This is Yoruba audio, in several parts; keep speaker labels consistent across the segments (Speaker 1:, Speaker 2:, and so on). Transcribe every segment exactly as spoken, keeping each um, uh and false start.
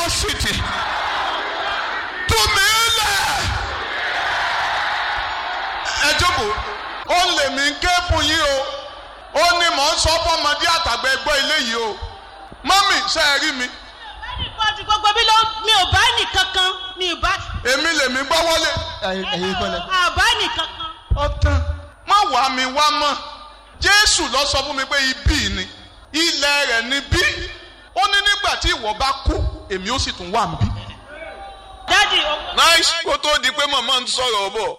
Speaker 1: Lagos City. Tú mi lẹ̀. Ẹ jókòó. Ó lè mí ké fún yín o. Ó ní mò ń sọ fọ́mọdé àtàgbà ẹgbọ́ ilé yìí o. Mọ́mì ṣe é rí mi.
Speaker 2: Ẹnìkan gbogbo mi ló mi ò bá nìkankan mi ò bá.
Speaker 1: Èmi lèmi gbọ́ wọlé.
Speaker 3: ẹ̀yin kọ́lẹ̀.
Speaker 2: Àbá nìkankan.
Speaker 1: Ọ̀tàn má wàá mi wá mọ́. Jésù lọ sọ fún mi pé ibí ni ilẹ̀ rẹ̀ ni bí. Ó ní nígbà tí ìwọ bá kú èmi ó sì tún wà níbí.
Speaker 2: Dádì.
Speaker 4: Nice kó tó di pé màmá ń sọ̀rọ̀ bọ̀.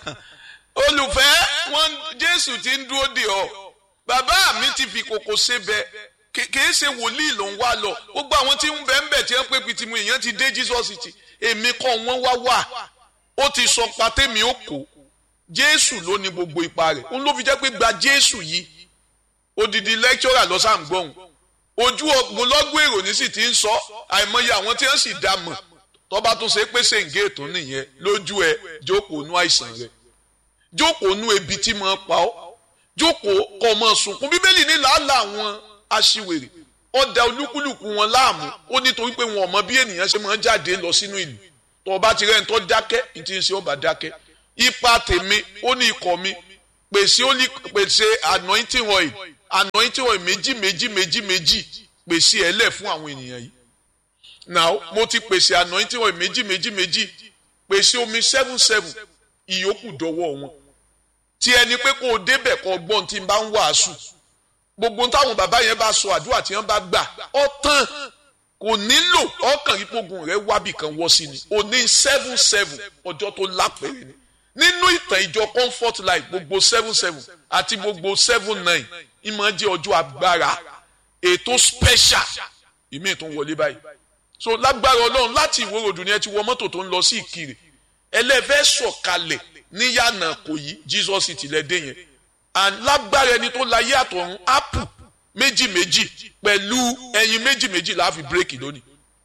Speaker 4: Olùfẹ́ wọn Jésù ti ń dúró dè ọ́. Bàbá mi ti fi kòkò sebẹ̀. Kìí ṣe wòlíì ló ń wá lọ. Gbogbo àwọn tí ń bẹ̀ ń bẹ̀ tí wọ́n pé pitimu èèyàn ti dé Jesus ti. Èmi kọ́ wọ́n wá wà. Ó ti sọ patẹ́mi ó kó. Jésù ló ní gbogbo ipa rẹ̀. Òun ló fi jẹ́ pé gba Jésù yìí. Odidi lecturer lọ sáà ń gbọ́hùn. Ojú ọgbọ̀nlọ́gbọ̀n èrò ní sì ti ń sọ. Àìmọye àwọn tí wọ́n sì dá mọ̀. Tọ́ba tún ṣe pé ṣèǹgé ètò nìyẹn lójú ẹ jókòó nú àìsàn rẹ̀. Jókòó nú ebi tí mo pa ọ́. Jókòó kọ́ ọmọ sunkún. Bíbélì ní làálàá àwọn aṣiwèrè ọ̀dà olúkúlùkù wọn láàmú. Ó nítorí pé wọn ò mọ bí ènìyàn ṣe máa ń jáde lọ sínú ìlú. Tọ́ba ti rẹ̀ ń tọ́ dákẹ́ ní ti ń ṣe ọba dákẹ́. Ipa tèmi ó ní ikọ̀ mi pèsè ó ní pèsè anointing oil anointing oil méjì méjì méjì méjì pèsè ẹlẹ́ fún àwọn ènìyàn yìí. Now mo ti pèsè anointing oil méjì méjì méjì pèsè omi seven seven ìyókù dọ́wọ́ wọn. Tí ẹni pé kó o débẹ̀ kó o gbọ́n tí n bá ń wàásù gbogbo táwọn bàbá yẹn bá sọ àdúrà tí wọ́n bá gbà ọ tán kò nílò ọkàn ìpogun rẹ̀ wábì kan wọ́ sí ni o ní seven seven ọjọ́ tó lápẹ̀rẹ̀ ni. Nínú ìtàn ìjọ Comfort Life gbogbo seven seven àti gbogbo seven nine ìmọ̀ jẹ́ ọjọ́ agbára ètò special ìmí ètò ń wọlé báyìí. So lágbára Ọlọ́run láti Ìwó Road ni ẹ ti wọ mọ́tò tó ń lọ sí Ìkirè ẹlẹ́fẹ́ sọ̀kalẹ̀ níyànà kò yí Jesus ti lẹ́ dé yẹn and lágbára ẹni tó láyé àtọ̀run apple méjì méjì pẹ̀lú ẹyin méjì méjì láàfi bírèkì lónìí.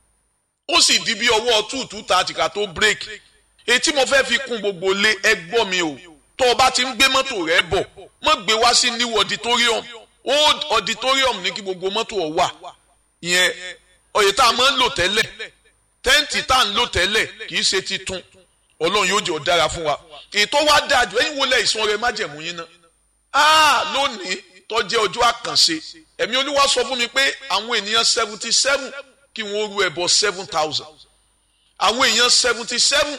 Speaker 4: Ó sì di bí ọwọ́ two two thirty ká tó bírèkì. Etí mo fẹ́ fi kún gbogbo lé ẹgbọ́ mi o tó o bá ti ń gbé mọ́tò rẹ bọ̀ mọ́ gbé wá sí new auditorium old auditorium ní kí gbogbo mọ́tò ọ̀ wà ìyẹn oyè tá a máa ń lò tẹ́lẹ̀ tẹ́ǹtì tá à ń lò tẹ́lẹ̀ kì í ṣe titun Ọlọ́run yóò jẹ́ ó dára fún wa ètò wa dáa jù ẹ̀yin wọlé ìsun ọrẹ májẹ̀mú yín náà ah lónìí tó jẹ́ ọjọ́ àkànṣe ẹ̀mí Olúwa sọ fún mi pé àwọn ènìyàn seventy seven kí wọ́n rú ẹbọ seven thousand àwọn èèyàn seventy seven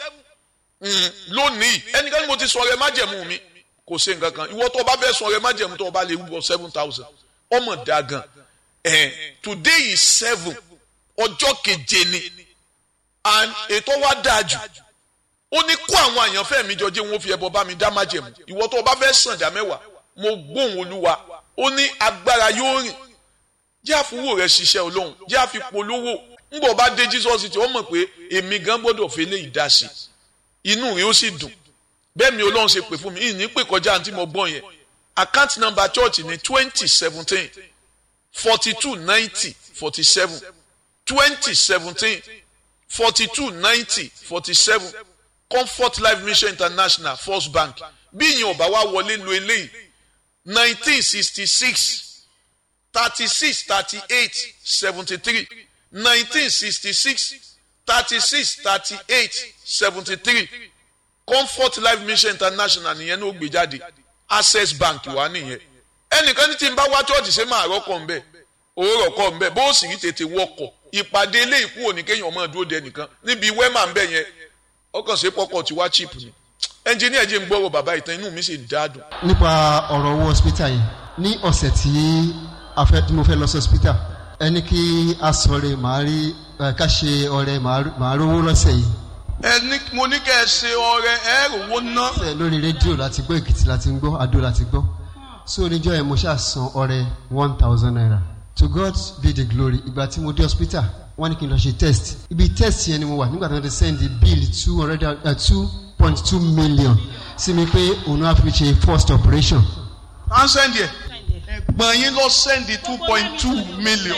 Speaker 4: lónìí ẹnikẹ́ni mo ti sọ ọrẹ májẹ̀mú mi kò ṣe nǹkan kan ìwọ tó o bá fẹ́ sọ ọrẹ májẹ̀mú tó o bá lè rúbọ seven thousand ọmọ dagan eh, today is seven ọjọ́ keje ni and ètò wa dáa jù ó ní kó àwọn àyànfẹ́ mi jọ jẹ́ wọn fi ẹbọ bá mi dá májẹ̀mú ìwọ tó o bá fẹ́ sàn dá mẹ́wàá mo gbóhùn Olúwa ó ní agbára yóò rìn jẹ́ àfúwò rẹ̀ ṣiṣẹ́ Ọlọ́run jẹ́ àfipolówó ńgbọ̀ bá dé Jesus tí ó mọ̀ pé èmi gan gbọ́dọ̀ fi lè dá sí inú rẹ̀ ó sì dùn bẹ́ẹ̀ mi Ọlọ́run ṣe pè fún mi ìní pè kọjá àǹtí mo gbọ́n yẹn account number church ní twenty seventeen forty two ninety forty seven twenty seventeen forty two ninety forty seven Comfort Life Mission International First Bank bí ìyẹn ọba wa wọlé lo eléyìí nineteen sixty six thirty six thirty eight seventy three nineteen sixty six thirty six thirty eight seventy three Comfort Life Mission International nìyẹn ní ó gbé jáde Access Bank wà nìyẹn ẹnìkan ní tí n bá wá chọ́ọ̀chì ṣe máa rọ́kọ̀ ń bẹ̀ òórọ̀ kọ̀ ń bẹ̀ bó sì rí tètè wọkọ̀ ìpàdé ilé ìkú òní kéèyàn ọmọ dúró de nìkan níbi wẹ́mà ń bẹ̀ yẹn ọkàn ṣe pọ́kọ̀ tí wá chip ni ẹnjìníà jẹ́ ń gbọ́rọ̀ bàbá ìtàn inú mi sì dáadùn.
Speaker 3: nípa ọ̀rọ̀ owó hospital yìí ní ọ̀sẹ̀ tí a fẹ́ tí mo fẹ́ lọ sí hospital ẹni kí a sọ̀rọ̀ màá rí ká ṣe ọrẹ màá rówó lọ́sẹ̀ yìí.
Speaker 1: ẹni mo ní kẹ́ ẹ ṣe ọrẹ ẹ rówó ná.
Speaker 3: lórí rédíò láti gbọ́ Èkìtì láti ń gbọ́ Adó láti gbọ́ so oníjọ́ yẹn mo ṣáà san ọrẹ one thousand naira to God be the glory. Ìgbà tí mo dé hospital wọ́n ní kí n lọ ṣe test ibi test yẹn ni mo wà nígbà tí wọ́n ti send the bill two hundred uh, two point two million sí mi pé òun á fi ṣe first operation.
Speaker 1: à ń send yẹ ẹ̀gbọ́n yín lọ send two point two million.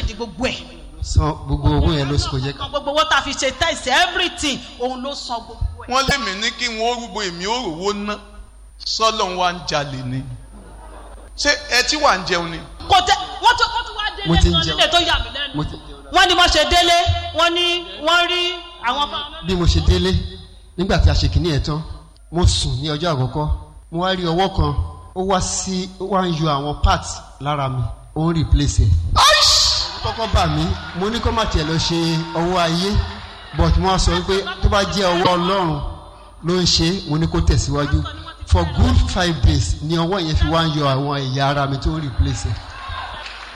Speaker 3: san gbogbo owó yẹn ló sọ jẹ́ ká.
Speaker 2: gbogbo owó tá a fi ṣe test everything òun ló san gbogbo ẹ̀.
Speaker 1: wọ́n lé mi ní kí wọ́n rúgbó èmi ó rówó ná sọ́lọ́ wa ń jalè ni ṣé ẹ tí wà ń jẹun ni.
Speaker 2: kò tẹ wọ́n tún wọ́n tún wá dé
Speaker 3: mo ti ń jẹun
Speaker 2: nílé tó yà mí lẹ́nu.
Speaker 3: mo ti ń jẹun.
Speaker 2: wọ́n ní wọ́n ṣe délé wọ́n ní wọ́n rí àwọn.
Speaker 3: bí mo ṣe délé nígbà tí a ṣe kìíní ẹ̀ tán mo sùn ní ọjọ́ àkọ́kọ́ mo wá rí ọwọ́ kan ó wá sí ó wá ń yọ àwọn parts lára mi ó ń replace ẹ̀. kọ́kọ́ bà mí mo ní kó má tiẹ̀ lọ ṣe ọwọ́ ayé but mo wá sọ pé tó bá jẹ́ ọwọ́ Ọlọ́run ló ń ṣe mo ní kó tẹ̀síwájú for good five days ni ọwọ́ yẹn fi wá ń yọ àwọn ẹ̀yà ara mi tó ń replace ẹ̀.